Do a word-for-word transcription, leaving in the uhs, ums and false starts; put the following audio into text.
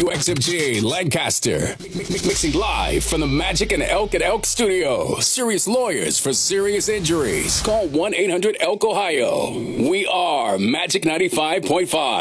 W X M G Lancaster. Mixing live from the Magic and Elk and Elk studio. Serious lawyers for serious injuries. Call one eight hundred elk ohio. We are Magic ninety-five point five.